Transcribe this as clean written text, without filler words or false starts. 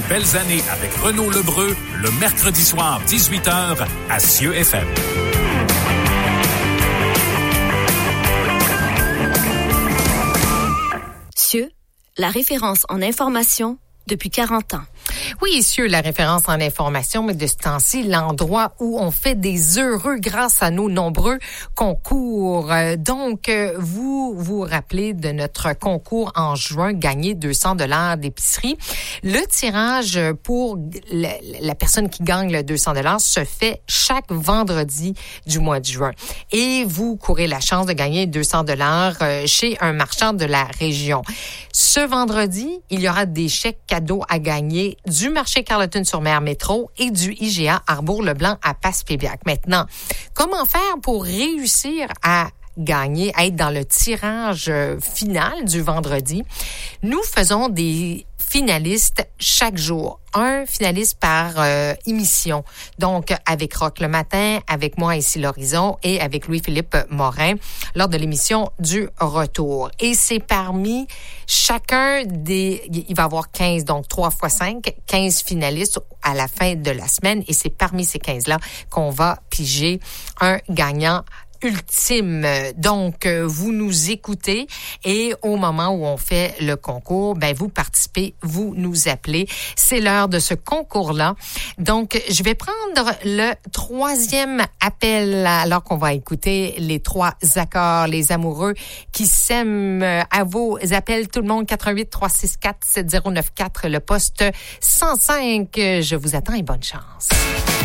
belles années avec Renaud Lebreu le mercredi soir 18h à Cieux FM. Cieux, la référence en information depuis 40 ans. Oui, Cieux, la référence en information, mais de ce temps-ci, l'endroit où on fait des heureux grâce à nos nombreux concours. Donc, vous rappelez de notre concours en juin, gagner 200 $ d'épicerie. Le tirage pour la personne qui gagne le 200 $ se fait chaque vendredi du mois de juin. Et vous courez la chance de gagner 200 $ chez un marchand de la région. Ce vendredi, il y aura des chèques cadeaux à gagner du marché Carleton-sur-Mer Métro et du IGA Arbour-le-Blanc à Passepébiac. Maintenant, comment faire pour réussir à gagner, à être dans le tirage final du vendredi? Nous faisons des finalistes chaque jour. Un finaliste par émission. Donc, avec Rock le matin, avec moi ici l'Horizon et avec Louis-Philippe Morin lors de l'émission du Retour. Et c'est parmi chacun des... Il va y avoir 15, donc 3 x 5, 15 finalistes à la fin de la semaine. Et c'est parmi ces 15-là qu'on va piger un gagnant ultime. Donc, vous nous écoutez et au moment où on fait le concours, vous participez, vous nous appelez. C'est l'heure de ce concours-là. Donc, je vais prendre le 3e appel alors qu'on va écouter les 3 accords, les amoureux qui s'aiment. À vos appels, tout le monde, 88 364 7094, le poste 105. Je vous attends et bonne chance.